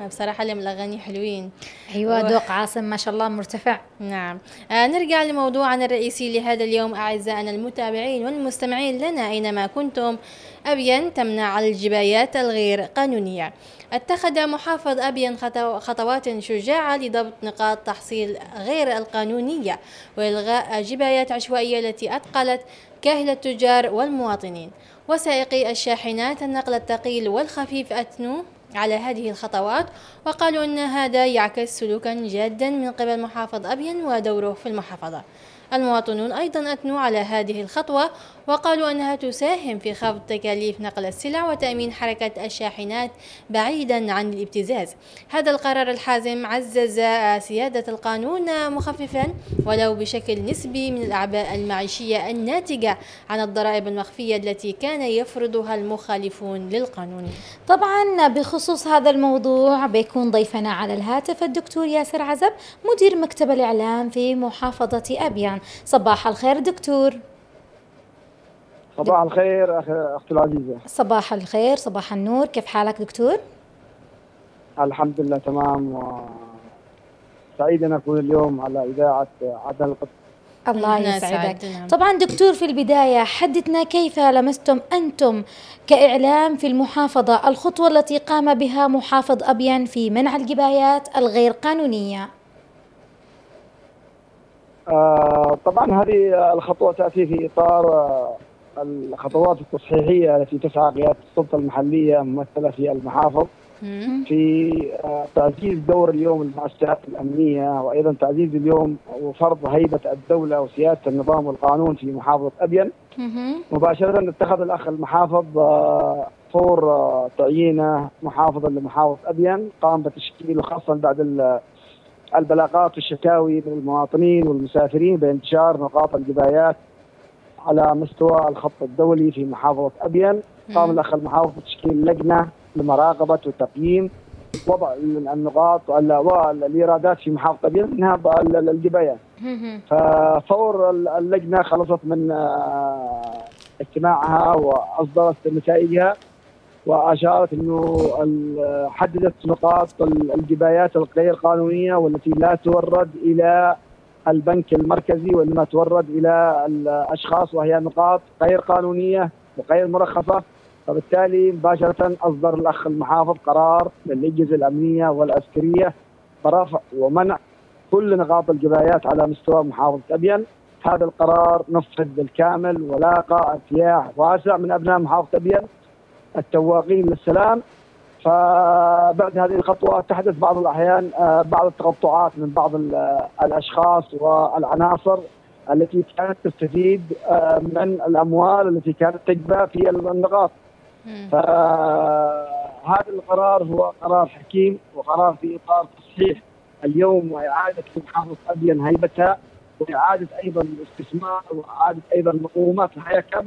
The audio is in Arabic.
بصراحة لهم الأغاني حلوين. أيوة ذوق عاصم ما شاء الله مرتفع. نعم. نرجع لموضوعنا الرئيسي لهذا اليوم أعزائنا المتابعين والمستمعين لنا أينما كنتم. أبين تمنع الجبايات الغير قانونية. اتخذ محافظ أبين خطوات شجاعة لضبط نقاط تحصيل غير القانونية وإلغاء جبايات عشوائية التي أثقلت كاهل التجار والمواطنين. وسائقي الشاحنات النقل الثقيل والخفيف أثنوا على هذه الخطوات وقالوا أن هذا يعكس سلوكا جادا من قبل محافظ أبين ودوره في المحافظة. المواطنون أيضا أثنوا على هذه الخطوة وقالوا أنها تساهم في خفض تكاليف نقل السلع وتأمين حركة الشاحنات بعيدا عن الابتزاز. هذا القرار الحازم عزز سيادة القانون مخففا ولو بشكل نسبي من الأعباء المعيشية الناتجة عن الضرائب المخفية التي كان يفرضها المخالفون للقانون. طبعا بخصوص هذا الموضوع بيكون ضيفنا على الهاتف الدكتور ياسر عزب مدير مكتب الإعلام في محافظة أبين. صباح الخير دكتور. صباح الخير أختي العزيزة. صباح الخير صباح النور، كيف حالك دكتور؟ الحمد لله تمام، وسعيد أن أكون اليوم على إذاعة عدن القدس. الله يسعدك. طبعا دكتور في البداية حدثنا كيف لمستم أنتم كإعلام في المحافظة الخطوة التي قام بها محافظ أبين في منع الجبايات الغير قانونية. طبعا هذه الخطوة تأتي في إطار الخطوات التصحيحية التي تسعى قيادة السلطة المحلية ممثلة في المحافظ في تعزيز دور اليوم المؤسسات الأمنية، وأيضا تعزيز اليوم وفرض هيبة الدولة وسيادة النظام والقانون في محافظة أبين. مباشرة اتخذ الأخ المحافظ فور تعيينه محافظا لمحافظة أبين، قام بتشكيله خاصة بعد البلاغات والشكاوي من المواطنين والمسافرين بانتشار نقاط الجبايات على مستوى الخط الدولي في محافظة أبين. قام الأخ المحافظ بتشكيل لجنة لمراقبة وتقييم وضع النقاط والإيرادات في محافظة أبين منها الجبايات. ففور اللجنة خلصت من اجتماعها وأصدرت نتائجها وأشارت أنه حددت نقاط الجبايات الغير قانونية والتي لا تورد إلى البنك المركزي وإنما تورد إلى الأشخاص، وهي نقاط غير قانونية وغير مرخصة. فبالتالي مباشرة أصدر الأخ المحافظ قرار للأجهزة الأمنية والعسكرية برفع ومنع كل نقاط الجبايات على مستوى محافظة أبين. هذا القرار نفذ بالكامل ولاقى ارتياح واسع من أبناء محافظة أبين التواقين للسلام. فبعد هذه الخطوة تحدث بعض الأحيان بعض التقطعات من بعض الأشخاص والعناصر التي كانت تستفيد من الأموال التي كانت تجبى في النقاط. فهذا القرار هو قرار حكيم وقرار في إطار تصحيح اليوم وإعادة محافظة أبين هيبتها وإعادة أيضا الاستثمار وإعادة أيضا مقومات الحياة كاملة